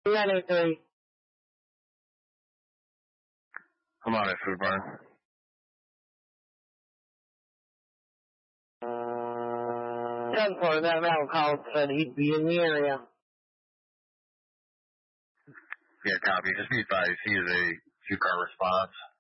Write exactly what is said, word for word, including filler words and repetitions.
nine oh three. I'm on it, Food Barn. ten four, that Metal call said he'd be in the area. Yeah, copy. Just be advised, he is a two-car response.